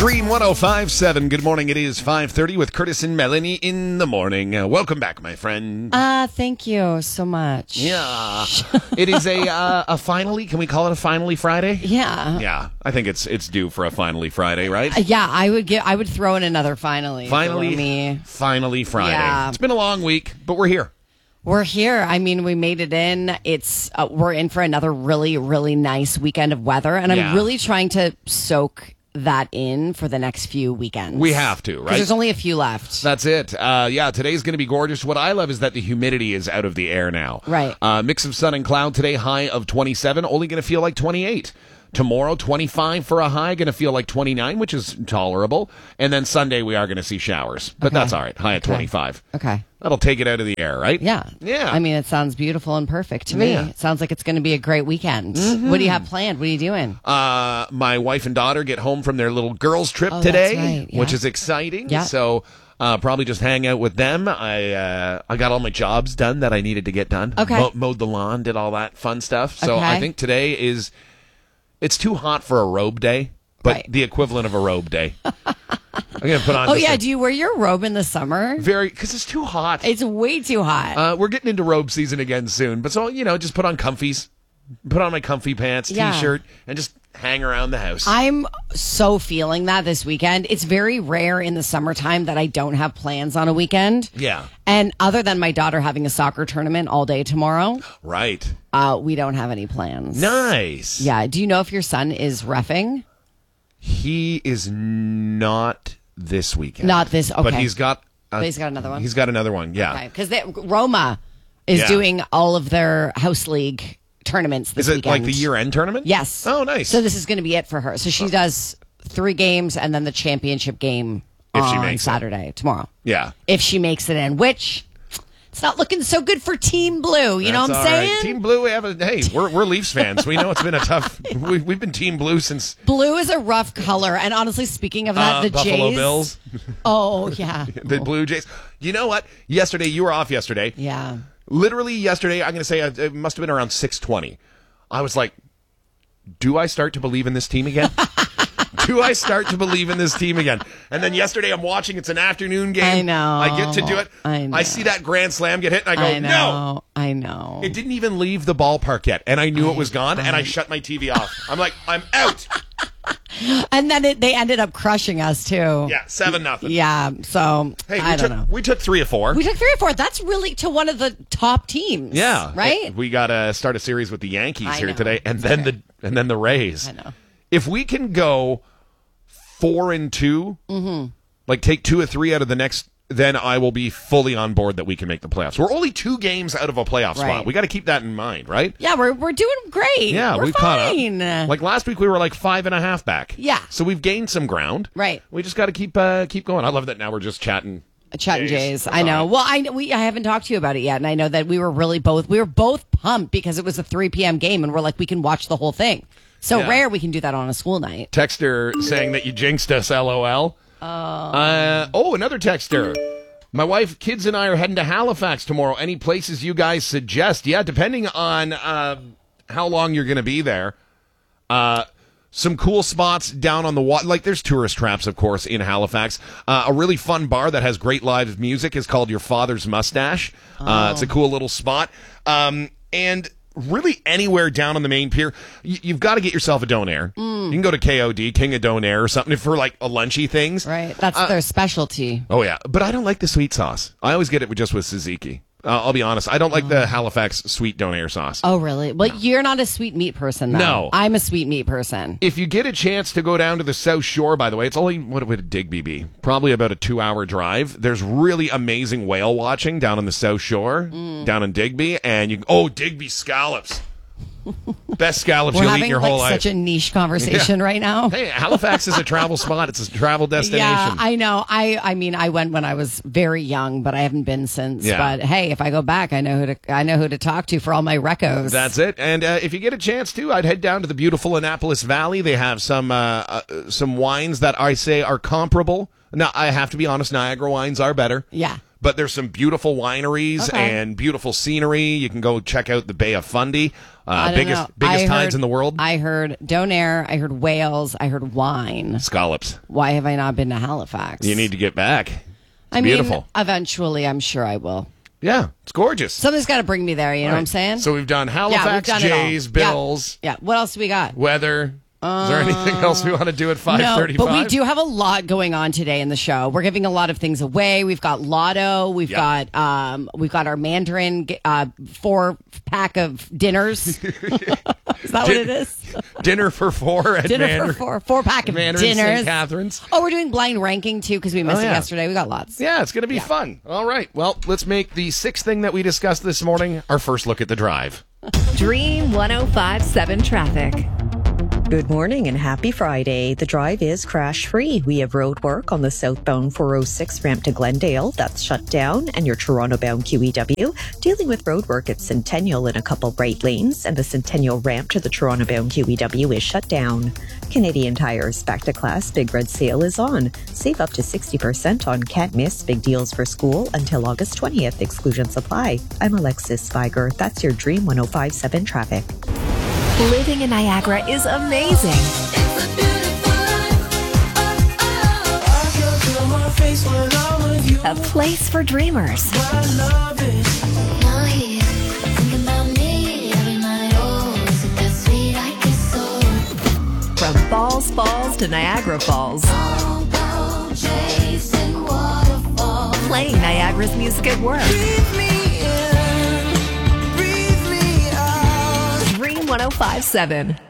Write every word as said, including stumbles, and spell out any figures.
Dream one oh five point seven. Good morning. It is five thirty with Curtis and Melanie in the morning. Uh, welcome back, my friend. Uh, thank you so much. Yeah. It is a uh, a finally, can we call it a finally Friday? Yeah. Yeah. I think it's it's due for a finally Friday, right? Uh, yeah, I would get. I would throw in another finally. Finally, for me. finally Friday. Yeah. It's been a long week, but we're here. We're here. I mean, we made it in. It's uh, we're in for another really, really nice weekend of weather, and I'm Yeah. really trying to soak that in for the next few weekends. We have to, 'Cause right? there's only a few left. That's it. Uh, yeah, today's going to be gorgeous. What I love is that the humidity is out of the air now. Right. Uh, mix of sun and cloud today, high of twenty-seven, only going to feel like twenty-eight. Tomorrow, twenty-five for a high, going to feel like twenty-nine, which is tolerable. And then Sunday, we are going to see showers. But Okay. that's all right. High at Okay. twenty-five. Okay. That'll take it out of the air, right? Yeah. Yeah. I mean, it sounds beautiful and perfect to me. Yeah. It sounds like it's going to be a great weekend. Mm-hmm. What do you have planned? What are you doing? Uh, my wife and daughter get home from their little girls' trip Oh, today, that's right. Yeah. which is exciting. Yeah. So uh, probably just hang out with them. I uh, I got all my jobs done that I needed to get done. Okay. Mo- mowed the lawn, did all that fun stuff. So Okay. I think today is, it's too hot for a robe day, but Right. the equivalent of a robe day. I'm going to put on Oh, just yeah. a Do you wear your robe in the summer? very, because it's too hot. It's way too hot. Uh, we're getting into robe season again soon. But so, you know, just put on comfies, put on my comfy pants, Yeah. t-shirt, and just hang around the house. I'm so feeling that this weekend. It's very rare in the summertime that I don't have plans on a weekend. Yeah. And other than my daughter having a soccer tournament all day tomorrow, Right. uh, we don't have any plans. Nice. Yeah. Do you know if your son is reffing? He is not this weekend. Not this- But okay. he's got. A, But he's got another one? He's got another one. Yeah. Okay. Because Roma is Yeah. doing all of their house league tournaments this Is it weekend. like the year-end tournament? Yes. Oh, nice. So this is going to be it for her. So she does three games and then the championship game If she on makes it. Saturday, tomorrow. Yeah. If she makes it in, which it's not looking so good for Team Blue. You know That's what I'm all right. saying? Team Blue. We have a. Hey, we're we're Leafs fans. We know it's been a tough. We, we've been Team Blue since Blue is a rough color. And honestly, speaking of that, uh, the Buffalo Jays. Bills, Oh, yeah. the Blue Jays. You know what? Yesterday, you were off yesterday. Yeah. Literally yesterday, I'm going to say uh, it must have been around six twenty. I was like, do I start to believe in this team again? Do I start to believe in this team again? And then yesterday I'm watching, it's an afternoon game. I know. I get to do it. I know. I see that grand slam get hit and I go, I know. no. I know. It didn't even leave the ballpark yet. And I knew it was gone and I shut my T V off. I'm like, I'm out. And then it, they ended up crushing us, too. Yeah, seven nothing. Yeah. So, Hey, I we don't took, know. we took three or four. We took three or four. That's really to one of the top teams. Yeah. Right? We got to start a series with the Yankees I here know. today and then the and then the Rays. I know. If we can go four and 2 Mm-hmm. like take two or three out of the next, then I will be fully on board that we can make the playoffs. We're only two games out of a playoff spot. Right. We got to keep that in mind, right? Yeah, we're we're doing great. Yeah, we're we've caught fine. up. Like last week, we were like five and a half back. Yeah. So we've gained some ground. Right. We just got to keep uh, keep going. I love that now we're just chatting. Chatting Jays. That's I all know. right. Well, I we I haven't talked to you about it yet, and I know that we were really both we were both pumped because it was a three p.m. game, and we're like we can watch the whole thing. So Yeah. rare we can do that on a school night. Texter saying that you jinxed us, LOL. Oh. Uh, oh, another texter. My wife, kids, and I are heading to Halifax tomorrow. Any places you guys suggest? Yeah, depending on uh, how long you're going to be there. Uh, some cool spots down on the water. Like, there's tourist traps, of course, in Halifax. Uh, a really fun bar that has great live music is called Your Father's Mustache. Uh, it's a cool little spot. Um, and really anywhere down on the main pier, y- you've got to get yourself a Donair. You can go to K O D, King of Donair, or something for like a lunchy things. Right. That's their specialty. Oh, yeah. But I don't like the sweet sauce. I always get it with, just with tzatziki. Uh, I'll be honest. I don't like the Halifax sweet Donair sauce. Oh, really? Well, you're not a sweet meat person, though. No. I'm a sweet meat person. If you get a chance to go down to the South Shore, by the way, it's only, what would Digby be? Probably about a two-hour drive. There's really amazing whale watching down on the South Shore, down in Digby. And you, oh, Digby scallops. Best scallops We're you'll eat having in your like whole life. such a niche conversation right now. Hey, Halifax is a travel spot. It's a travel destination. Yeah, I know. I I mean, I went when I was very young, but I haven't been since. Yeah. But hey, if I go back, I know who to I know who to talk to for all my recos. That's it. And uh, if you get a chance to, I'd head down to the beautiful Annapolis Valley. They have some uh, uh, some wines that I say are comparable. Now, I have to be honest, Niagara wines are better. Yeah. but there's some beautiful wineries Okay. and beautiful scenery. You can go check out the Bay of Fundy, uh, I don't biggest know. biggest I tides heard- in the world. I heard Donair, I heard whales, I heard wine. Scallops. Why have I not been to Halifax? You need to get back. It's I beautiful. mean, eventually, I'm sure I will. Yeah, it's gorgeous. Something's got to bring me there. You know what I'm saying? So we've done yeah, Halifax, we've done it all. Jays, Yeah. Bills, Yeah. What else do we got? weather. Is there anything else we want to do at five No, thirty-five? but we do have a lot going on today in the show. We're giving a lot of things away. We've got Lotto. We've Yeah. got um, we've got our Mandarin uh, four pack of dinners. Is that what it is? Dinner for four at Dinner Mandarin, for four, four pack of Mandarin dinners. Saint Catherine's. Oh, we're doing blind ranking too because we missed Oh, it yeah. yesterday. We got lots. Yeah, it's going to be fun. All right. Well, let's make the sixth thing that we discussed this morning our first look at the drive. Dream one oh five point seven traffic. Good morning and happy Friday. The drive is crash free. We have road work on the southbound four oh six ramp to Glendale. That's shut down. And your Toronto bound Q E W dealing with road work at Centennial in a couple bright lanes. And the Centennial ramp to the Toronto bound Q E W is shut down. Canadian Tire's Back to Class Big Red Sale is on. Save up to sixty percent on can't miss big deals for school until August twentieth. Exclusions apply. I'm Alexis Spiger. That's your Dream one oh five point seven traffic. Living in Niagara is amazing. A place for dreamers. From Falls Falls to Niagara Falls. Playing Niagara's music at work. Dream one oh five point seven.